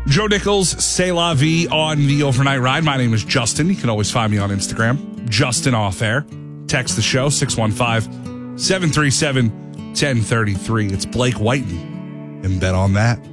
Joe Nichols, C'est La Vie on the overnight ride. My name is Justin. You can always find me on Instagram, Justin Off Air. Text the show, 615-737-1033. It's Blake Whiten, and bet on that.